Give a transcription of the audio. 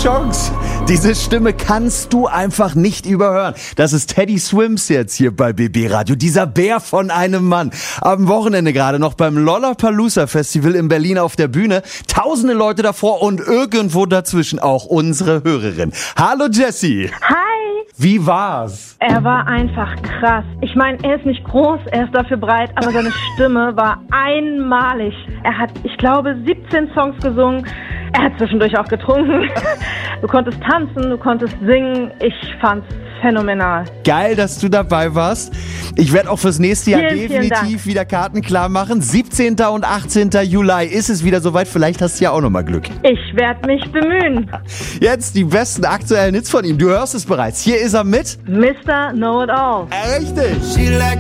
Chance. Diese Stimme kannst du einfach nicht überhören. Das ist Teddy Swims jetzt hier bei BB Radio. Dieser Bär von einem Mann. Am Wochenende gerade noch beim Lollapalooza Festival in Berlin auf der Bühne. Tausende Leute davor und irgendwo dazwischen auch unsere Hörerin. Hallo Jessie. Hi. Wie war's? Er war einfach krass. Ich meine, er ist nicht groß, er ist dafür breit, aber seine Stimme war einmalig. Er hat, ich glaube, 17 Songs gesungen. Er hat zwischendurch auch getrunken. Du konntest tanzen, du konntest singen. Ich fand's phänomenal. Geil, dass du dabei warst. Ich werde auch fürs nächste Jahr Vielen definitiv wieder Karten klar machen. 17. und 18. Juli ist es wieder soweit. Vielleicht hast du ja auch nochmal Glück. Ich werde mich bemühen. Jetzt die besten aktuellen Hits von ihm. Du hörst es bereits. Hier ist er mit Mr. Know-It-All. Richtig. She like